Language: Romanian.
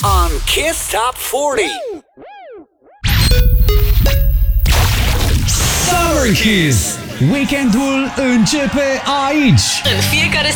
on Kiss Top 40. Summer Kiss. Weekendul începe aici. În fiecare